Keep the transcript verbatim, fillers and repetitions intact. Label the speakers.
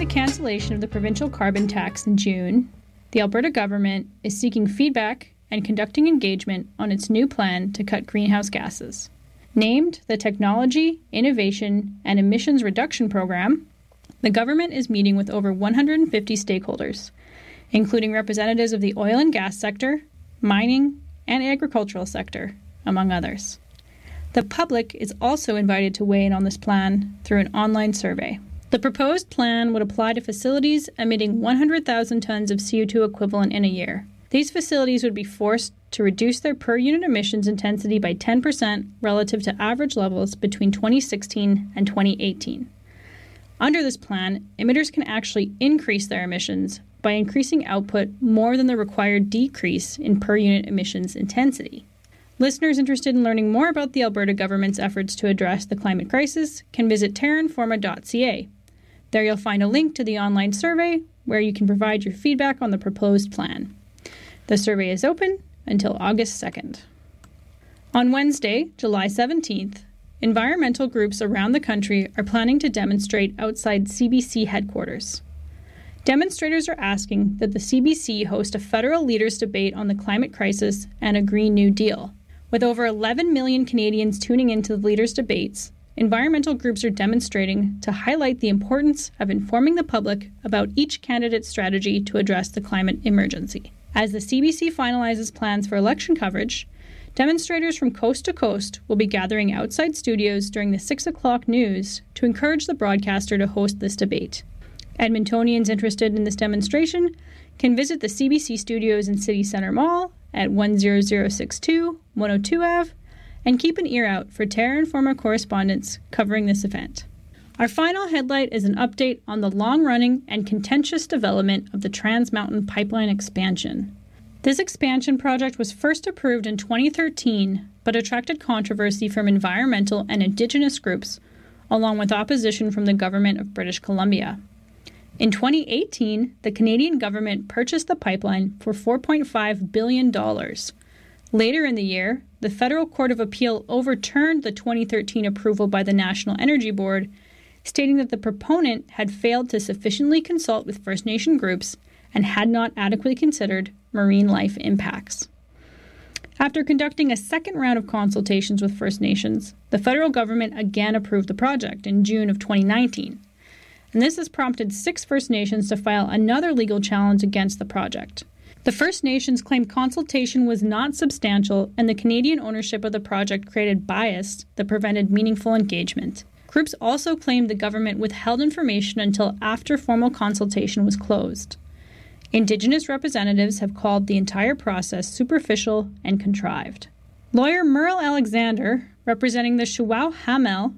Speaker 1: the cancellation of the provincial carbon tax in June, the Alberta government is seeking feedback and conducting engagement on its new plan to cut greenhouse gases. Named the Technology, Innovation, and Emissions Reduction Program, the government is meeting with over one hundred fifty stakeholders, including representatives of the oil and gas sector, mining, and agricultural sector, among others. The public is also invited to weigh in on this plan through an online survey. The proposed plan would apply to facilities emitting one hundred thousand tons of C O two equivalent in a year. These facilities would be forced to reduce their per-unit emissions intensity by ten percent relative to average levels between twenty sixteen and twenty eighteen. Under this plan, emitters can actually increase their emissions by increasing output more than the required decrease in per-unit emissions intensity. Listeners interested in learning more about the Alberta government's efforts to address the climate crisis can visit terra informa dot c a. There you'll find a link to the online survey where you can provide your feedback on the proposed plan. The survey is open until August second. On Wednesday, July seventeenth, environmental groups around the country are planning to demonstrate outside C B C headquarters. Demonstrators are asking that the C B C host a federal leaders debate on the climate crisis and a Green New Deal. With over eleven million Canadians tuning into the leaders' debates, environmental groups are demonstrating to highlight the importance of informing the public about each candidate's strategy to address the climate emergency. As the C B C finalizes plans for election coverage, demonstrators from coast to coast will be gathering outside studios during the six o'clock news to encourage the broadcaster to host this debate. Edmontonians interested in this demonstration can visit the C B C studios in City Centre Mall at one zero zero six two one oh two Ave and keep an ear out for Terra Informa correspondents covering this event. Our final headlight is an update on the long-running and contentious development of the Trans Mountain Pipeline expansion. This expansion project was first approved in twenty thirteen, but attracted controversy from environmental and Indigenous groups, along with opposition from the government of British Columbia. In twenty eighteen, the Canadian government purchased the pipeline for four point five billion dollars. Later in the year, the Federal Court of Appeal overturned the twenty thirteen approval by the National Energy Board, stating that the proponent had failed to sufficiently consult with First Nation groups and had not adequately considered marine life impacts. After conducting a second round of consultations with First Nations, the federal government again approved the project in June of twenty nineteen. And this has prompted six First Nations to file another legal challenge against the project. The First Nations claimed consultation was not substantial and the Canadian ownership of the project created bias that prevented meaningful engagement. Groups also claimed the government withheld information until after formal consultation was closed. Indigenous representatives have called the entire process superficial and contrived. Lawyer Merle Alexander, representing the Shuwao Hamel